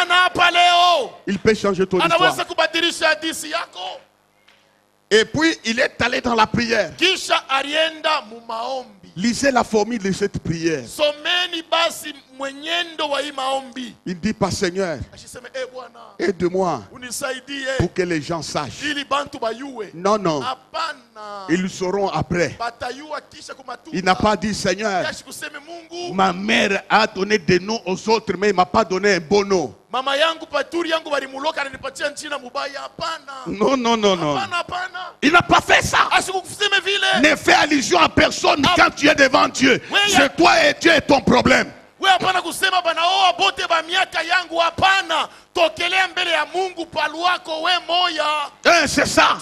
Il peut changer ton histoire. Et puis il est allé dans la prière. Lisez la formule de cette prière. Il dit pas Seigneur, aide-moi pour que les gens sachent. Non, non. Ils le sauront après. Il n'a pas dit Seigneur, ma mère a donné des noms aux autres, mais il ne m'a pas donné un bon nom. Non, non, non, non. Il n'a pas fait ça. Ne fais allusion à personne quand tu es devant Dieu. C'est toi et Dieu est ton problème. C'est ça.